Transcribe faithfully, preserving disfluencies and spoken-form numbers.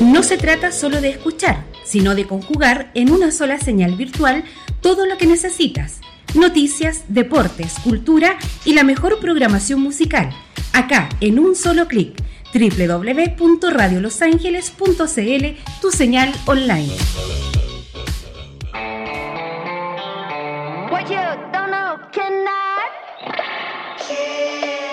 No se trata solo de escuchar, sino de conjugar en una sola señal virtual todo lo que necesitas. Noticias, deportes, cultura y la mejor programación musical. Acá, en un solo clic. doble u doble u doble u punto radio los ángeles punto c l, tu señal online. What you don't know, can I? Yeah.